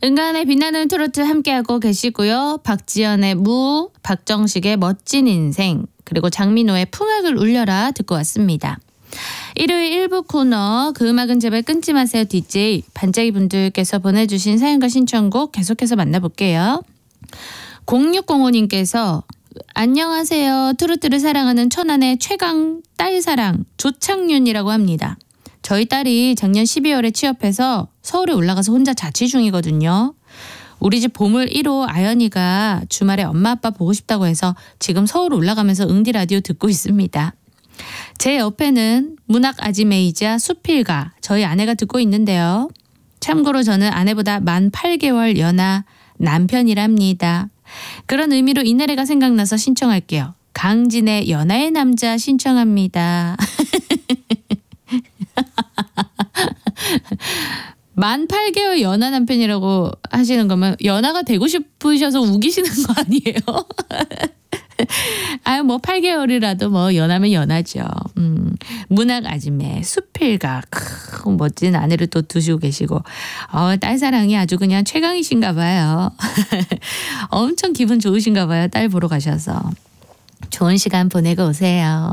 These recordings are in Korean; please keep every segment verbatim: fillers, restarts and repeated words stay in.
은간의 빛나는 트로트 함께하고 계시고요. 박지연의 무, 박정식의 멋진 인생, 그리고 장민호의 풍악을 울려라 듣고 왔습니다. 일요일 일 부 코너 그 음악은 제발 끊지 마세요 디제이 반짝이 분들께서 보내주신 사연과 신청곡 계속해서 만나볼게요. 공육공오님께서 안녕하세요. 트로트를 사랑하는 천안의 최강 딸사랑 조창윤이라고 합니다. 저희 딸이 작년 십이월에 취업해서 서울에 올라가서 혼자 자취 중이거든요. 우리 집 보물 일 호 아연이가 주말에 엄마 아빠 보고 싶다고 해서 지금 서울 올라가면서 응디 라디오 듣고 있습니다. 제 옆에는 문학 아지매이자 수필가 저희 아내가 듣고 있는데요. 참고로 저는 아내보다 만 팔 개월 연하 남편이랍니다. 그런 의미로 이 노래가 생각나서 신청할게요. 강진의 연하의 남자 신청합니다. 만 팔 개월 연하 남편이라고 하시는 거면 연하가 되고 싶으셔서 우기시는 거 아니에요? 아유 뭐 팔 개월이라도 뭐 연하면 연하죠. 음, 문학 아지매 수필가 크, 멋진 아내를 또 두시고 계시고 어, 딸 사랑이 아주 그냥 최강이신가 봐요. 엄청 기분 좋으신가 봐요. 딸 보러 가셔서. 좋은 시간 보내고 오세요.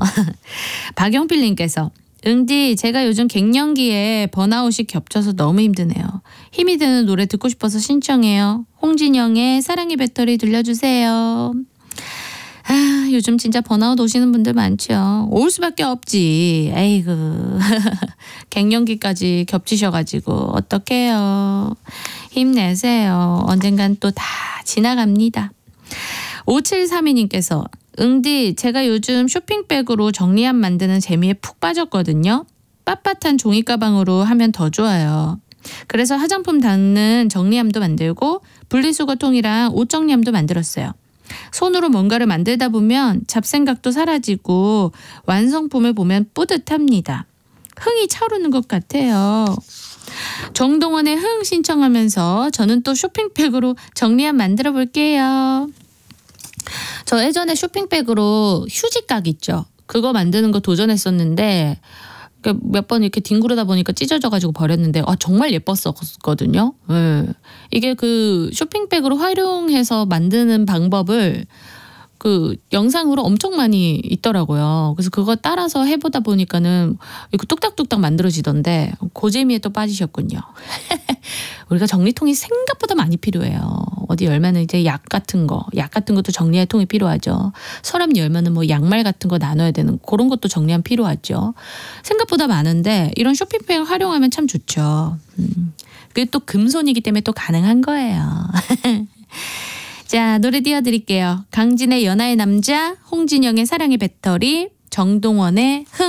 박영필님께서 응디 제가 요즘 갱년기에 번아웃이 겹쳐서 너무 힘드네요. 힘이 드는 노래 듣고 싶어서 신청해요. 홍진영의 사랑의 배터리 들려주세요. 아, 요즘 진짜 번아웃 오시는 분들 많죠. 올 수밖에 없지. 에이그 갱년기까지 겹치셔가지고 어떡해요. 힘내세요. 언젠간 또 다 지나갑니다. 오칠삼이님께서 응디 제가 요즘 쇼핑백으로 정리함 만드는 재미에 푹 빠졌거든요. 빳빳한 종이 가방으로 하면 더 좋아요. 그래서 화장품 담는 정리함도 만들고 분리수거 통이랑 옷 정리함도 만들었어요. 손으로 뭔가를 만들다 보면 잡생각도 사라지고 완성품을 보면 뿌듯합니다. 흥이 차오르는 것 같아요. 정동원의 흥 신청하면서 저는 또 쇼핑백으로 정리함 만들어 볼게요. 저 예전에 쇼핑백으로 휴지각 있죠. 그거 만드는 거 도전했었는데 몇 번 이렇게 뒹구르다 보니까 찢어져가지고 버렸는데 아, 정말 예뻤었거든요. 네. 이게 그 쇼핑백으로 활용해서 만드는 방법을 그 영상으로 엄청 많이 있더라고요. 그래서 그거 따라서 해보다 보니까는 이거 뚝딱뚝딱 만들어지던데 그 재미에 또 빠지셨군요. 우리가 정리통이 생각보다 많이 필요해요. 어디 열면은 이제 약 같은 거, 약 같은 것도 정리할 통이 필요하죠. 서랍 열면은 뭐 양말 같은 거 나눠야 되는 그런 것도 정리하면 필요하죠. 생각보다 많은데 이런 쇼핑백을 활용하면 참 좋죠. 음. 그게 또 금손이기 때문에 또 가능한 거예요. 자, 노래 띄워드릴게요. 강진의 연하의 남자, 홍진영의 사랑의 배터리, 정동원의 흥.